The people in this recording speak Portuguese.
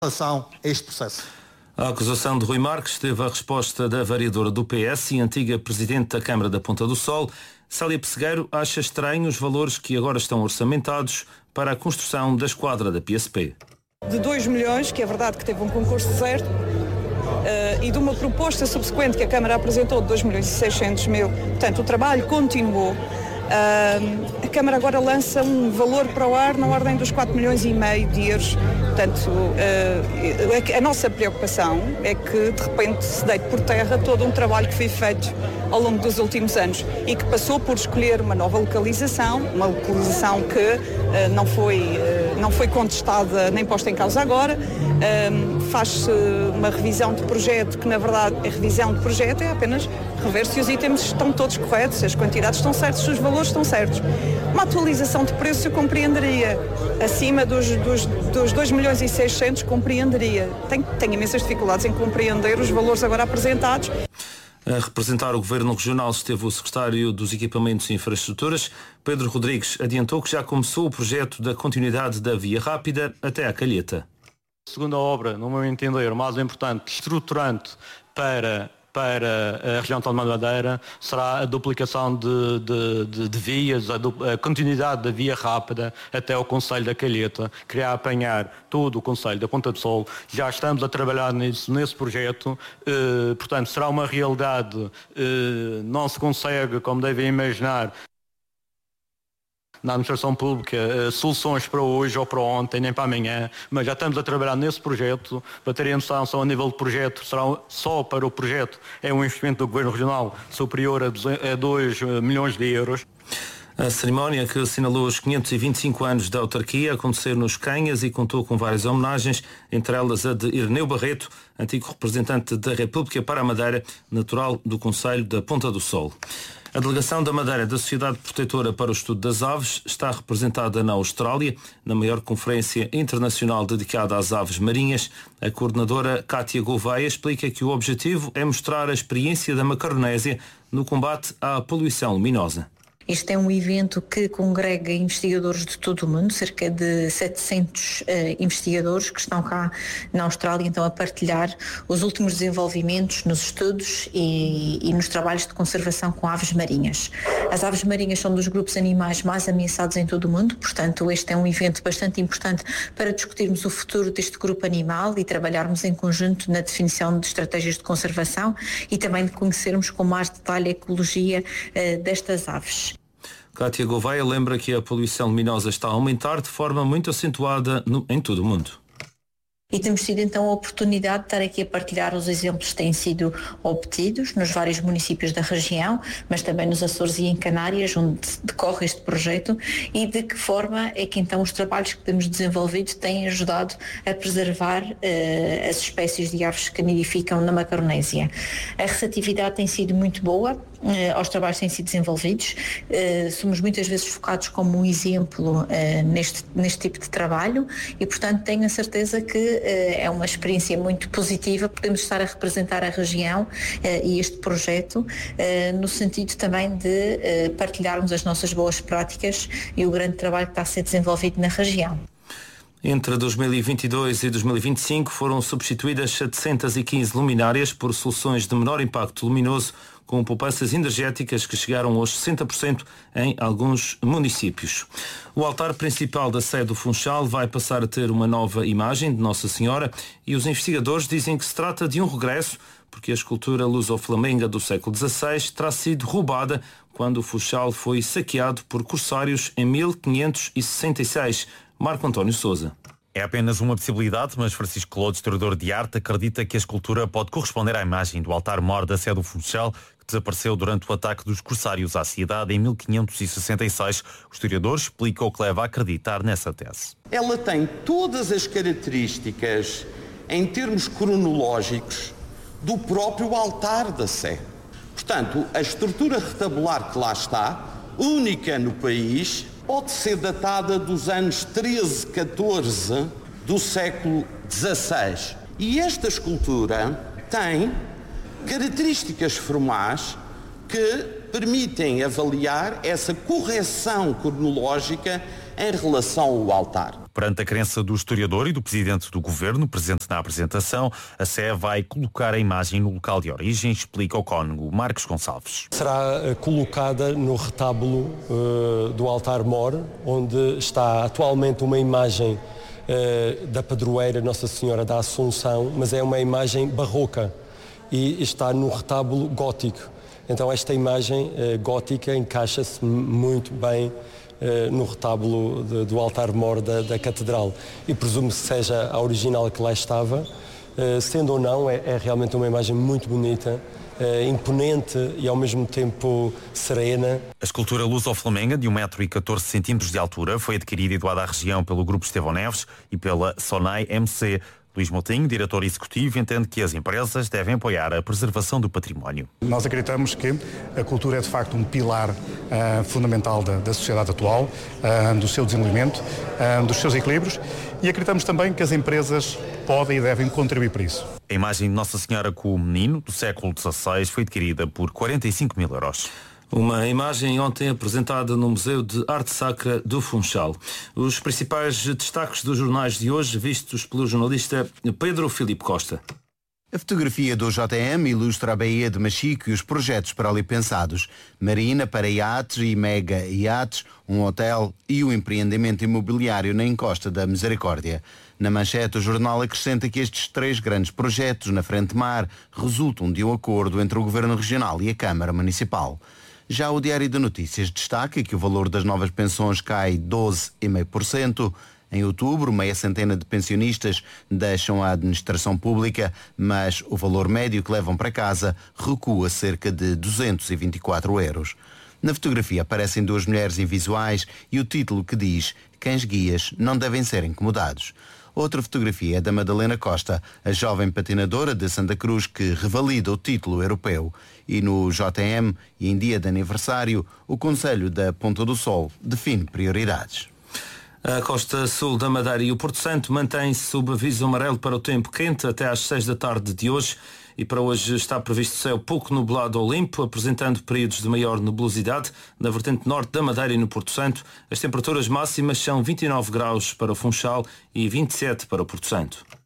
relação a este processo. A acusação de Rui Marques teve a resposta da vereadora do PS e antiga presidente da Câmara da Ponta do Sol. Célia Pessegueiro acha estranho os valores que agora estão orçamentados para a construção da esquadra da PSP. De 2 milhões, que é verdade que teve um concurso certo, e de uma proposta subsequente que a Câmara apresentou de 2 milhões e 600 mil. Portanto, o trabalho continuou. A Câmara agora lança um valor para o ar na ordem dos 4 milhões e meio de euros. Portanto, a nossa preocupação é que de repente se deite por terra todo um trabalho que foi feito ao longo dos últimos anos e que passou por escolher uma nova localização, uma localização que não foi contestada nem posta em causa agora. Faz-se uma revisão de projeto que, na verdade, a revisão de projeto é apenas rever se os itens estão todos corretos, se as quantidades estão certas, se os valores estão certos. Uma atualização de preço eu compreenderia. Acima dos 2 milhões e 600 compreenderia. Tenho imensas dificuldades em compreender os valores agora apresentados. A representar o Governo Regional esteve o Secretário dos Equipamentos e Infraestruturas. Pedro Rodrigues adiantou que já começou o projeto da continuidade da via rápida até à Calheta. A segunda obra, no meu entender, mais importante, estruturante para a região autónoma da Madeira, será a duplicação de vias, a continuidade da via rápida até ao concelho da Calheta, que irá apanhar todo o concelho da Ponta do Sol. Já estamos a trabalhar nesse projeto, portanto será uma realidade, não se consegue, como devem imaginar, na administração pública, soluções para hoje ou para ontem, nem para amanhã, mas já estamos a trabalhar nesse projeto. Para terem noção, só a nível de projeto, só para o projeto é um investimento do Governo Regional superior a 2 milhões de euros. A cerimónia, que assinalou os 525 anos da autarquia, aconteceu nos Canhas e contou com várias homenagens, entre elas a de Ireneu Barreto, antigo representante da República para a Madeira, natural do concelho da Ponta do Sol. A delegação da Madeira da Sociedade Protetora para o Estudo das Aves está representada na Austrália, na maior conferência internacional dedicada às aves marinhas. A coordenadora Cátia Gouveia explica que o objetivo é mostrar a experiência da Macaronésia no combate à poluição luminosa. Este é um evento que congrega investigadores de todo o mundo, cerca de 700 investigadores que estão cá na Austrália, então, a partilhar os últimos desenvolvimentos nos estudos e nos trabalhos de conservação com aves marinhas. As aves marinhas são dos grupos animais mais ameaçados em todo o mundo, portanto este é um evento bastante importante para discutirmos o futuro deste grupo animal e trabalharmos em conjunto na definição de estratégias de conservação e também de conhecermos com mais detalhe a ecologia destas aves. Cátia Gouveia lembra que a poluição luminosa está a aumentar de forma muito acentuada em todo o mundo. E temos tido então a oportunidade de estar aqui a partilhar os exemplos que têm sido obtidos nos vários municípios da região, mas também nos Açores e em Canárias, onde decorre este projeto, e de que forma é que então os trabalhos que temos desenvolvido têm ajudado a preservar as espécies de aves que nidificam na Macaronésia. A receptividade tem sido muito boa aos trabalhos que têm sido desenvolvidos. Somos muitas vezes focados como um exemplo neste tipo de trabalho e, portanto, tenho a certeza que é uma experiência muito positiva. Podemos estar a representar a região e este projeto no sentido também de partilharmos as nossas boas práticas e o grande trabalho que está a ser desenvolvido na região. Entre 2022 e 2025 foram substituídas 715 luminárias por soluções de menor impacto luminoso, com poupanças energéticas que chegaram aos 60% em alguns municípios. O altar principal da sede do Funchal vai passar a ter uma nova imagem de Nossa Senhora e os investigadores dizem que se trata de um regresso, porque a escultura luso-flamenga do século XVI terá sido roubada quando o Funchal foi saqueado por corsários em 1566. Marco António Sousa. É apenas uma possibilidade, mas Francisco Clodo, historiador de arte, acredita que a escultura pode corresponder à imagem do altar-mor da sede do Funchal, que desapareceu durante o ataque dos corsários à cidade em 1566. O historiador explica o que leva a acreditar nessa tese. Ela tem todas as características, em termos cronológicos, do próprio altar da Sé. Portanto, a estrutura retabular que lá está, única no país, pode ser datada dos anos 13, 14 do século XVI. E esta escultura tem características formais que permitem avaliar essa correção cronológica em relação ao altar. Perante a crença do historiador e do presidente do governo, presente na apresentação, a Sé vai colocar a imagem no local de origem, explica o cônego Marcos Gonçalves. Será colocada no retábulo do altar-mor, onde está atualmente uma imagem da padroeira Nossa Senhora da Assunção, mas é uma imagem barroca e está no retábulo gótico. Então esta imagem gótica encaixa-se muito bem no retábulo do altar-mor da Catedral e presumo-se que seja a original que lá estava. Sendo ou não, é realmente uma imagem muito bonita, imponente e ao mesmo tempo serena. A escultura luso-flamenga de 1,14 m de altura foi adquirida e doada à região pelo Grupo Estevão Neves e pela Sonai MC. Luís Moutinho, diretor executivo, entende que as empresas devem apoiar a preservação do património. Nós acreditamos que a cultura é de facto um pilar fundamental da sociedade atual, do seu desenvolvimento, dos seus equilíbrios, e acreditamos também que as empresas podem e devem contribuir para isso. A imagem de Nossa Senhora com o Menino, do século XVI, foi adquirida por 45 mil euros. Uma imagem ontem apresentada no Museu de Arte Sacra do Funchal. Os principais destaques dos jornais de hoje, vistos pelo jornalista Pedro Filipe Costa. A fotografia do JM ilustra a Baía de Machico e os projetos para ali pensados. Marina para iates e mega iates, um hotel e o empreendimento imobiliário na encosta da Misericórdia. Na manchete, o jornal acrescenta que estes 3 grandes projetos na Frente Mar resultam de um acordo entre o Governo Regional e a Câmara Municipal. Já o Diário de Notícias destaca que o valor das novas pensões cai 12,5%. Em outubro, meia centena de pensionistas deixam a administração pública, mas o valor médio que levam para casa recua cerca de 224 euros. Na fotografia aparecem 2 mulheres invisuais e o título que diz "Cães-guias não devem ser incomodados". Outra fotografia é da Madalena Costa, a jovem patinadora de Santa Cruz que revalida o título europeu. E no JM, e em dia de aniversário, o Conselho da Ponta do Sol define prioridades. A costa sul da Madeira e o Porto Santo mantém-se sob aviso amarelo para o tempo quente até às 6 da tarde de hoje. E para hoje está previsto céu pouco nublado ou limpo, apresentando períodos de maior nebulosidade na vertente norte da Madeira e no Porto Santo. As temperaturas máximas são 29 graus para o Funchal e 27 para o Porto Santo.